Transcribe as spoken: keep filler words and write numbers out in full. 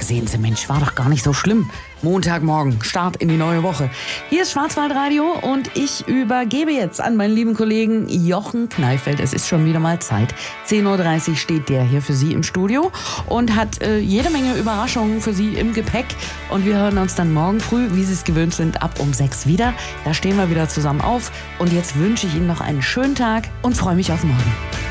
Sehen Sie, Mensch, war doch gar nicht so schlimm. Montagmorgen, Start in die neue Woche. Hier ist Schwarzwaldradio und ich übergebe jetzt an meinen lieben Kollegen Jochen Kneifeld. Es ist schon wieder mal Zeit. zehn Uhr dreißig steht der hier für Sie im Studio und hat äh, jede Menge Überraschungen für Sie im Gepäck. Und wir hören uns dann morgen früh, wie Sie es gewöhnt sind, ab um sechs wieder. Da stehen wir wieder zusammen auf. Und jetzt wünsche ich Ihnen noch einen schönen Tag und freue mich auf morgen.